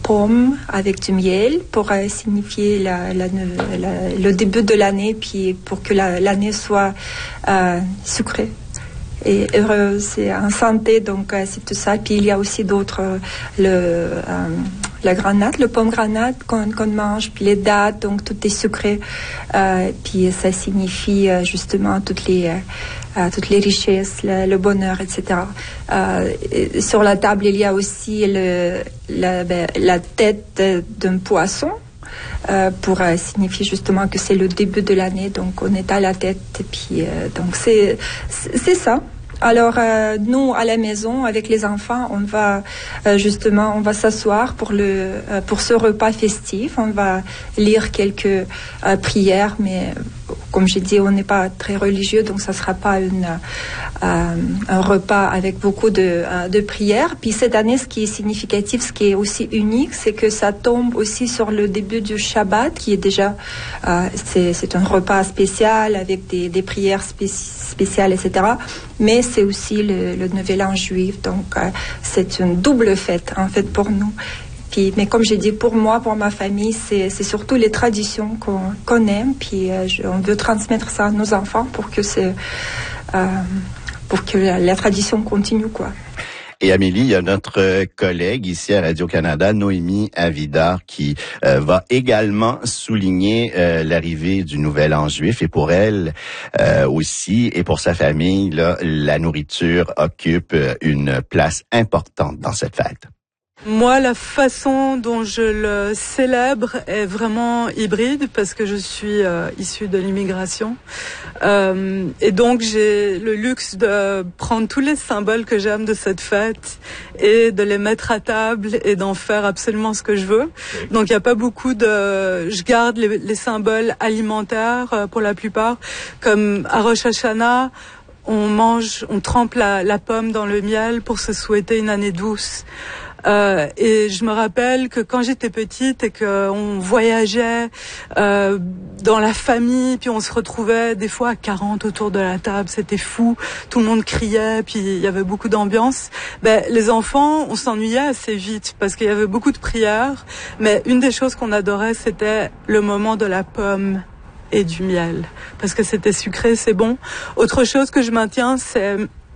pomme avec du miel pour signifier le début de l'année, puis pour que l'année soit sucrée et heureuse et en santé. Donc c'est tout ça. Puis il y a aussi d'autres, la grenade, le pomme grenade qu'on mange, puis les dattes, donc tout est sucré. Puis ça signifie justement toutes les richesses, le bonheur, etc. Sur la table, il y a aussi la tête d'un poisson. Pour signifier justement que c'est le début de l'année, donc on est à la tête, et puis donc c'est ça. Alors nous à la maison avec les enfants, on va s'asseoir pour ce repas festif. On va lire quelques prières, mais comme j'ai dit, on n'est pas très religieux, donc ça sera pas un repas avec beaucoup de prières. Puis cette année, ce qui est significatif, ce qui est aussi unique, c'est que ça tombe aussi sur le début du Shabbat, qui est déjà c'est un repas spécial avec des prières spéciales, etc. Mais c'est aussi le Nouvel An juif, donc c'est une double fête en fait pour nous. Puis, mais comme j'ai dit, pour moi, pour ma famille, c'est surtout les traditions qu'on aime. Puis on veut transmettre ça à nos enfants pour que la tradition continue, quoi. Et Amélie, il y a notre collègue ici à Radio-Canada, Noémie Avidard, qui va également souligner l'arrivée du Nouvel An juif. Et pour elle aussi, et pour sa famille, là, la nourriture occupe une place importante dans cette fête. Moi, la façon dont je le célèbre est vraiment hybride parce que je suis issue de l'immigration. Et donc, j'ai le luxe de prendre tous les symboles que j'aime de cette fête et de les mettre à table et d'en faire absolument ce que je veux. Donc, il n'y a pas beaucoup je garde les symboles alimentaires pour la plupart, comme à Rosh Hashanah, on trempe la pomme dans le miel pour se souhaiter une année douce. Et je me rappelle que quand j'étais petite et qu'on voyageait dans la famille, puis on se retrouvait des fois à 40 autour de la table, c'était fou, tout le monde criait, puis il y avait beaucoup d'ambiance. Les enfants, on s'ennuyait assez vite parce qu'il y avait beaucoup de prières, mais une des choses qu'on adorait, c'était le moment de la pomme et du miel, parce que c'était sucré, c'est bon. Autre chose que je maintiens, c'est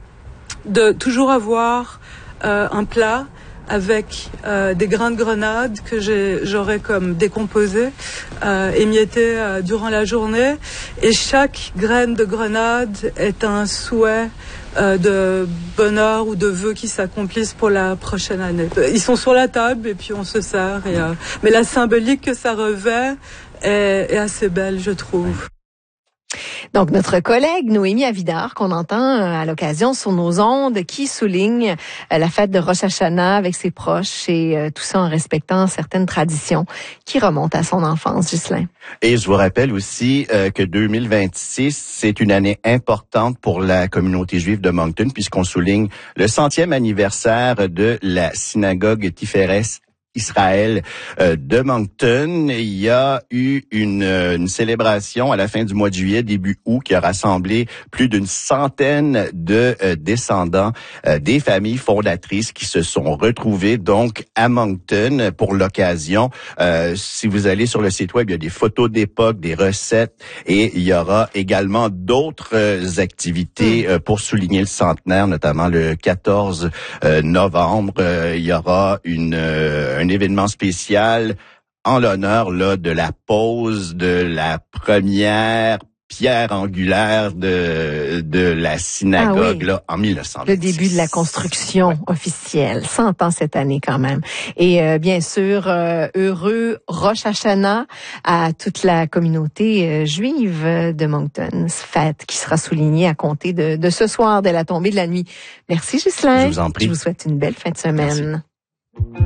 de toujours avoir un plat avec des grains de grenade que j'aurais comme décomposés, émiettés durant la journée. Et chaque graine de grenade est un souhait de bonheur ou de vœux qui s'accomplissent pour la prochaine année. Ils sont sur la table et puis on se sert. Mais la symbolique que ça revêt est assez belle, je trouve. Donc, notre collègue Noémie Avidard, qu'on entend à l'occasion sur nos ondes, qui souligne la fête de Rosh Hashanah avec ses proches et tout ça en respectant certaines traditions qui remontent à son enfance, Ghislain. Et je vous rappelle aussi que 2026, c'est une année importante pour la communauté juive de Moncton, puisqu'on souligne le 100e anniversaire de la synagogue Tiferes Israël de Moncton. Il y a eu une célébration à la fin du mois de juillet, début août, qui a rassemblé plus d'une centaine de descendants des familles fondatrices qui se sont retrouvés donc à Moncton pour l'occasion. Si vous allez sur le site web, il y a des photos d'époque, des recettes, et il y aura également d'autres activités pour souligner le centenaire, notamment le 14 novembre. Il y aura un événement spécial en l'honneur là de la pose de la première pierre angulaire de la synagogue là en 1926. Le début de la construction officielle. 100 ans cette année quand même. Et bien sûr, heureux Rosh Hashanah à toute la communauté juive de Moncton. Fête qui sera soulignée à compter de ce soir dès la tombée de la nuit. Merci Ghislain. Je vous en prie. Je vous souhaite une belle fin de semaine. Merci.